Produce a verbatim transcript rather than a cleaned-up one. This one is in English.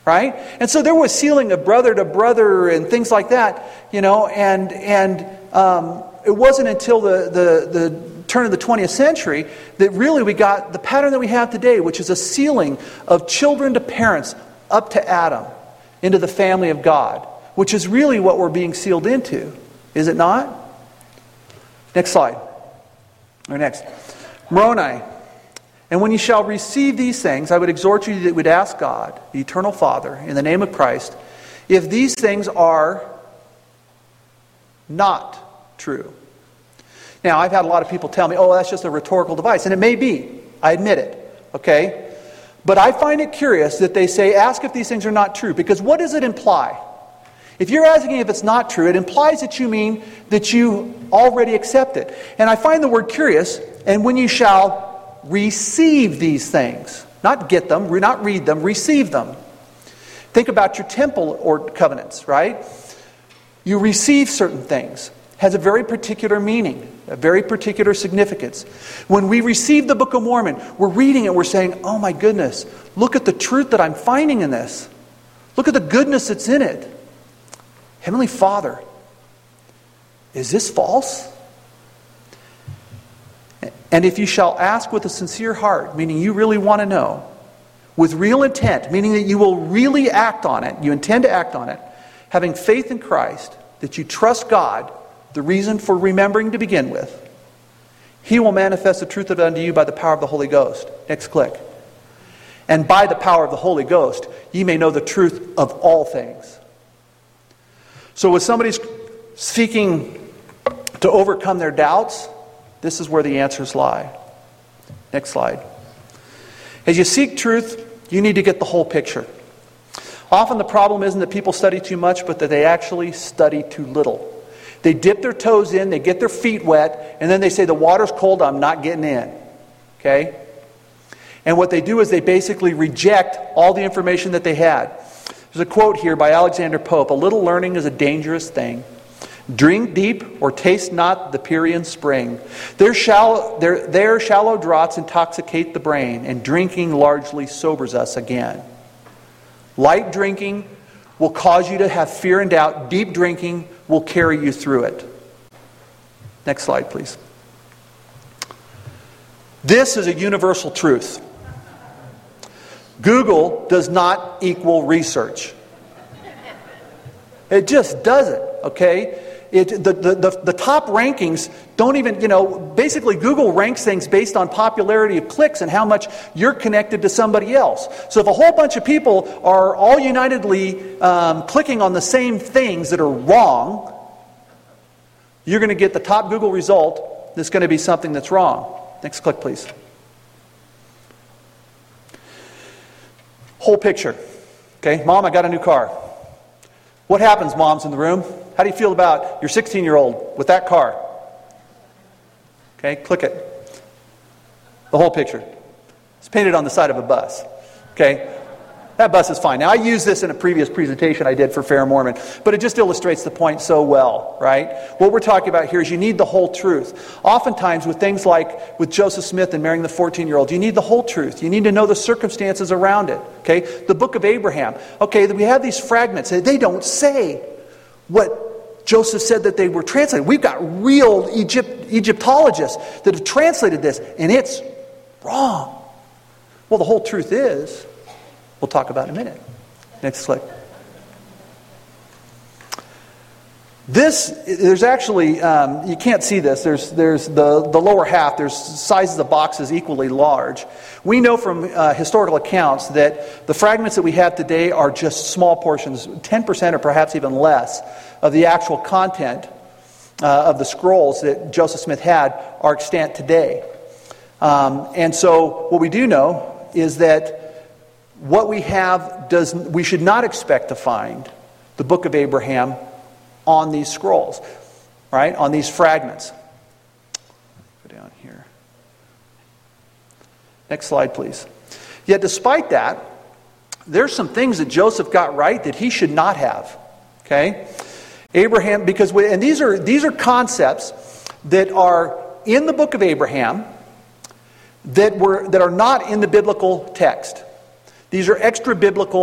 right? And so there was sealing of brother to brother and things like that, you know, and and um, it wasn't until the, the, the turn of the twentieth century that really we got the pattern that we have today, which is a sealing of children to parents up to Adam into the family of God, which is really what we're being sealed into, is it not? Next slide. Or next. Moroni. And when you shall receive these things, I would exhort you that you would ask God, the eternal Father, in the name of Christ, if these things are not true. Now, I've had a lot of people tell me, oh, that's just a rhetorical device. And it may be. I admit it. Okay? But I find it curious that they say, ask if these things are not true. Because what does it imply? If you're asking if it's not true, it implies that you mean that you already accept it. And I find the word curious, and when you shall receive these things. Not get them, not read them, receive them. Think about your temple or covenants, right? You receive certain things. It has a very particular meaning, a very particular significance. When we receive the Book of Mormon, we're reading it, we're saying, oh my goodness, look at the truth that I'm finding in this. Look at the goodness that's in it. Heavenly Father, is this false? And if you shall ask with a sincere heart, meaning you really want to know, with real intent, meaning that you will really act on it, you intend to act on it, having faith in Christ, that you trust God, the reason for remembering to begin with, He will manifest the truth of it unto you by the power of the Holy Ghost. Next click. And by the power of the Holy Ghost, ye may know the truth of all things. So when somebody's seeking to overcome their doubts, this is where the answers lie. Next slide. As you seek truth, you need to get the whole picture. Often the problem isn't that people study too much, but that they actually study too little. They dip their toes in, they get their feet wet, and then they say, the water's cold, I'm not getting in. Okay? And what they do is they basically reject all the information that they had. There's a quote here by Alexander Pope, a little learning is a dangerous thing. Drink deep or taste not the Pierian spring. Their shallow, their, their shallow draughts intoxicate the brain, and drinking largely sobers us again. Light drinking will cause you to have fear and doubt. Deep drinking will carry you through it. Next slide, please. This is a universal truth. Google does not equal research. It just doesn't, okay? It, the, the, the, the top rankings don't even, you know, basically Google ranks things based on popularity of clicks and how much you're connected to somebody else. So if a whole bunch of people are all unitedly um, clicking on the same things that are wrong, you're going to get the top Google result that's going to be something that's wrong. Next click, please. Whole picture. Okay, Mom, I got a new car. What happens, moms in the room? How do you feel about your sixteen-year-old with that car? Okay, click it. The whole picture. It's painted on the side of a bus. Okay, that bus is fine. Now, I used this in a previous presentation I did for Fair Mormon, but it just illustrates the point so well, right? What we're talking about here is you need the whole truth. Oftentimes, with things like with Joseph Smith and marrying the fourteen-year-old, you need the whole truth. You need to know the circumstances around it. Okay, the book of Abraham. Okay, we have these fragments. They don't say what Joseph said that they were translated. We've got real Egypt, Egyptologists that have translated this, and it's wrong. Well, the whole truth is, we'll talk about in a minute. Next slide. This, there's actually, um, you can't see this. There's there's the, the lower half, there's sizes of boxes equally large. We know from uh, historical accounts that the fragments that we have today are just small portions, ten percent or perhaps even less of the actual content uh, of the scrolls that Joseph Smith had are extant today. Um, and so what we do know is that what we have does, we should not expect to find the book of Abraham on these scrolls, right? On these fragments. Go down here. Next slide, please. Yet despite that, there's some things that Joseph got right that he should not have. Okay? Abraham, because we, and these are these are concepts that are in the book of Abraham that were that are not in the biblical text. These are extra biblical